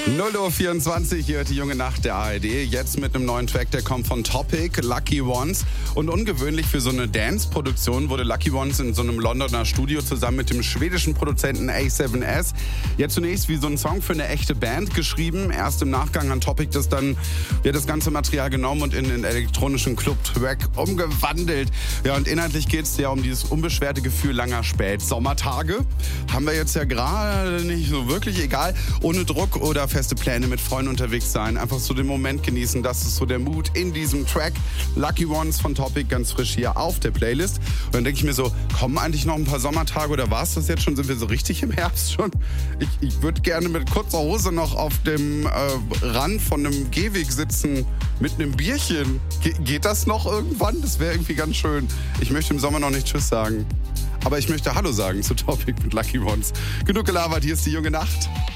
0:24 Uhr, hier die junge Nacht der ARD. Jetzt mit einem neuen Track, der kommt von Topic, Lucky Ones. Und ungewöhnlich für so eine Dance-Produktion wurde Lucky Ones in so einem Londoner Studio zusammen mit dem schwedischen Produzenten A7S jetzt zunächst wie so ein Song für eine echte Band geschrieben. Erst im Nachgang hat Topic das ganze Material genommen und in den elektronischen Club-Track umgewandelt. Ja, und inhaltlich geht es ja um dieses unbeschwerte Gefühl langer Spätsommertage. Haben wir jetzt ja gerade nicht so wirklich, egal, ohne Druck oder feste Pläne mit Freunden unterwegs sein. Einfach so den Moment genießen. Das ist so der Mood in diesem Track. Lucky Ones von Topic, ganz frisch hier auf der Playlist. Und dann denke ich mir so, kommen eigentlich noch ein paar Sommertage oder war es das jetzt schon? Sind wir so richtig im Herbst schon? Ich würde gerne mit kurzer Hose noch auf dem Rand von einem Gehweg sitzen mit einem Bierchen. Geht das noch irgendwann? Das wäre irgendwie ganz schön. Ich möchte im Sommer noch nicht Tschüss sagen. Aber ich möchte Hallo sagen zu Topic mit Lucky Ones. Genug gelabert, hier ist die junge Nacht.